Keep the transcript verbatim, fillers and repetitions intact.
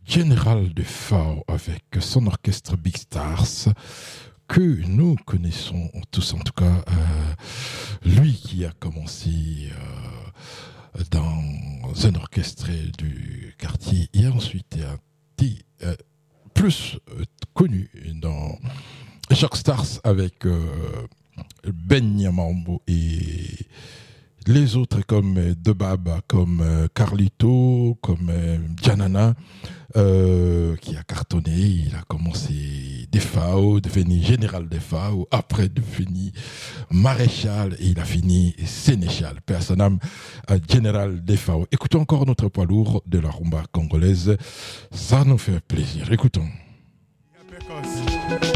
Général de Fao avec son orchestre Big Stars que nous connaissons tous, en tout cas euh, lui qui a commencé euh, dans un orchestre du quartier et ensuite a été euh, plus euh, connu dans Jacques Stars avec euh, Ben Nyamambo et les autres comme Debaba, comme euh, Carlito, comme euh, Janana, euh, qui a cartonné. Il a commencé des F A O, devenu général des F A O, après devenu maréchal et il a fini sénéchal. Personnam euh, général des F A O. Écoutons encore notre poids lourd de la rumba congolaise. Ça nous fait plaisir. Écoutons.